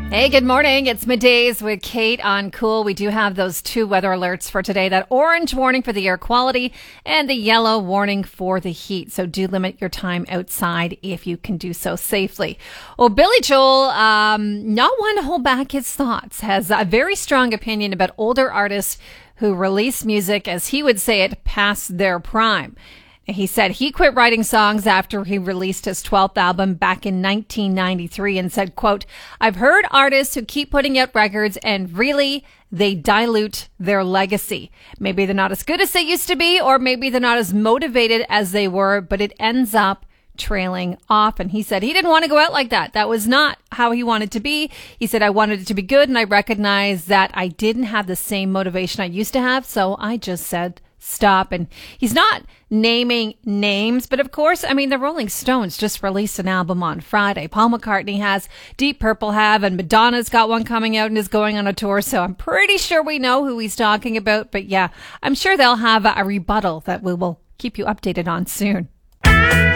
Hey, good morning. It's middays with Kate on Cool. We do have those two weather alerts for today, that orange warning for the air quality and the yellow warning for the heat. So do limit your time outside if you can do so safely. Well, Billy Joel, not one to hold back his thoughts, has a very strong opinion about older artists who release music, as he would say it, past their prime. He said he quit writing songs after he released his 12th album back in 1993 and said, quote, "I've heard artists who keep putting out records and really they dilute their legacy. Maybe they're not as good as they used to be, or maybe they're not as motivated as they were, but it ends up trailing off." And he said he didn't want to go out like that. That was not how he wanted to be. He said, "I wanted it to be good, and I recognized that I didn't have the same motivation I used to have, so I just said stop." And he's not naming names, but of course, I mean, the Rolling Stones just released an album on Friday. Paul McCartney has, Deep Purple have, and Madonna's got one coming out and is going on a tour. So I'm pretty sure we know who he's talking about. But yeah, I'm sure they'll have a rebuttal that we will keep you updated on soon.